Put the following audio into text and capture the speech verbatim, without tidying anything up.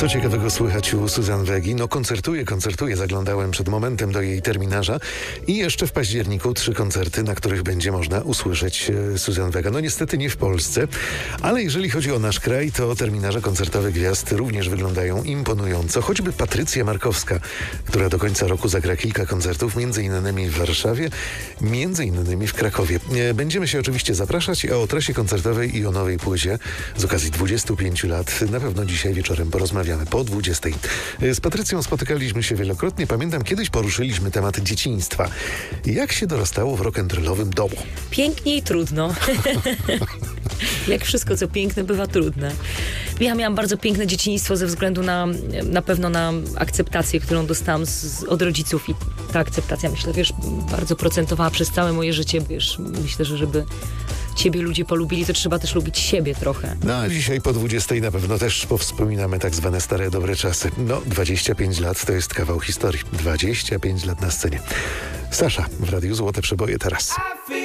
Co ciekawego słychać u Suzanne Vegi? No koncertuje, koncertuje. Zaglądałem przed momentem do jej terminarza i jeszcze w październiku trzy koncerty, na których będzie można usłyszeć Suzanne Vega. No niestety nie w Polsce, ale jeżeli chodzi o nasz kraj, to terminarze koncertowe gwiazd również wyglądają imponująco. Choćby Patrycja Markowska, która do końca roku zagra kilka koncertów, między innymi w Warszawie, między innymi w Krakowie. Będziemy się oczywiście zapraszać, a o trasie koncertowej i o nowej płycie z okazji dwudziestu pięciu lat na pewno dzisiaj wieczorem porozmawiamy po dwudziestej. Z Patrycją spotykaliśmy się wielokrotnie. Pamiętam, kiedyś poruszyliśmy temat dzieciństwa. Jak się dorastało w rock'n'rollowym domu? Pięknie i trudno. Jak wszystko, co piękne, bywa trudne. Ja miałam bardzo piękne dzieciństwo ze względu na, na pewno na akceptację, którą dostałam z, od rodziców i ta akceptacja, myślę, wiesz, bardzo procentowała przez całe moje życie, wiesz, myślę, że żeby ciebie ludzie polubili, to trzeba też lubić siebie trochę. No a dzisiaj po dwudziestej na pewno też powspominamy tak zwane stare dobre czasy. No, dwadzieścia pięć lat to jest kawał historii. dwadzieścia pięć lat na scenie. Sasza w Radiu Złote Przeboje teraz.